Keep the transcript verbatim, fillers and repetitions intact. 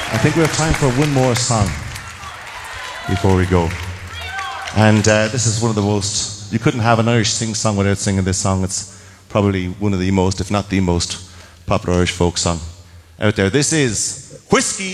I think we have time for one more song before we go. And uh, this is one of the most, you couldn't have an Irish sing song without singing this song. It's probably one of the most, if not the most, popular Irish folk song out there. This is Whiskey